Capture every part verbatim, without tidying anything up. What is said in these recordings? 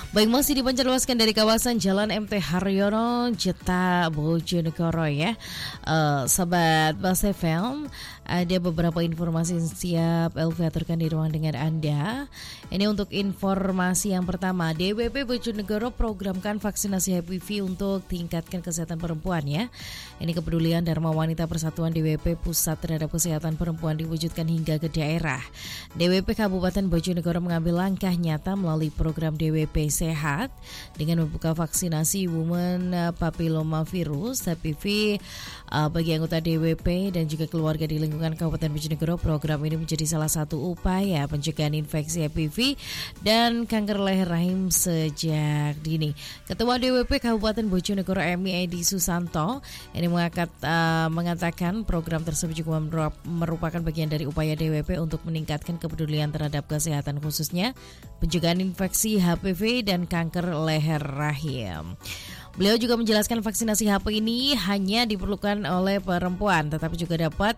Baik, masih dipancarluaskan dari kawasan Jalan M T Haryono, Jeta, Bojonegoro ya. Uh, Sobat Bas F M, ada beberapa informasi yang siap Elvi aturkan di ruang dengan Anda. Ini untuk informasi yang pertama, D W P Bojonegoro programkan vaksinasi H P V untuk tingkatkan kesehatan perempuan ya. Ini kepedulian Dharma Wanita Persatuan D W P Pusat terhadap kesehatan perempuan diwujudkan hingga ke daerah. D W P Kabupaten Bojonegoro mengambil langkah nyata melalui program D W P Sehat dengan membuka vaksinasi Women Papilloma Virus H P V uh, bagi anggota D W P dan juga keluarga di lingkungan Kabupaten Bojonegoro. Program ini menjadi salah satu upaya pencegahan infeksi H P V dan kanker leher rahim sejak dini. Ketua D W P Kabupaten Bojonegoro M I Edi Susanto ini mengakat, uh, mengatakan program tersebut juga merupakan bagian dari upaya D W P untuk meningkatkan kepedulian terhadap kesehatan khususnya pencegahan infeksi H P V dan kanker leher rahim. Beliau juga menjelaskan vaksinasi H P V ini hanya diperlukan oleh perempuan, tetapi juga dapat,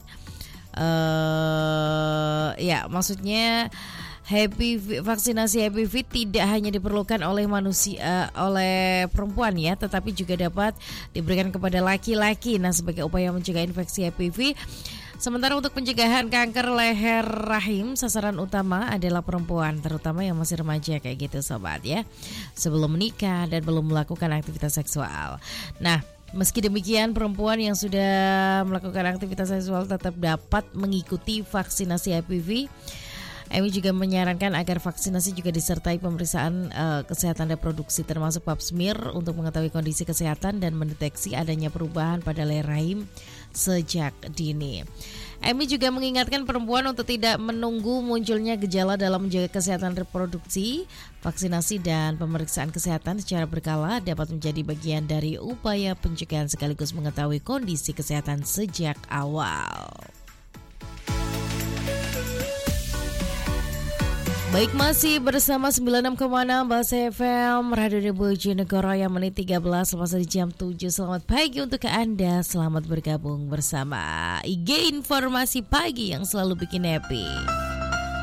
uh, ya maksudnya H P V, vaksinasi H P V tidak hanya diperlukan oleh manusia, uh, oleh perempuan ya, tetapi juga dapat diberikan kepada laki-laki. Nah, sebagai upaya mencegah infeksi H P V. Sementara untuk pencegahan kanker leher rahim, sasaran utama adalah perempuan, terutama yang masih remaja kayak gitu sobat ya, sebelum menikah dan belum melakukan aktivitas seksual. Nah, meski demikian perempuan yang sudah melakukan aktivitas seksual tetap dapat mengikuti vaksinasi H P V. M I juga menyarankan agar vaksinasi juga disertai pemeriksaan uh, kesehatan reproduksi termasuk pap smear untuk mengetahui kondisi kesehatan dan mendeteksi adanya perubahan pada leher rahim sejak dini. M I juga mengingatkan perempuan untuk tidak menunggu munculnya gejala dalam menjaga kesehatan reproduksi. Vaksinasi dan pemeriksaan kesehatan secara berkala dapat menjadi bagian dari upaya pencegahan sekaligus mengetahui kondisi kesehatan sejak awal. Baik, masih bersama sembilan puluh enam koma enam Bas F M Radio Bojonegoro yang menit tiga belas selama di jam tujuh. Selamat pagi untuk Anda, selamat bergabung bersama I G Informasi Pagi yang selalu bikin happy.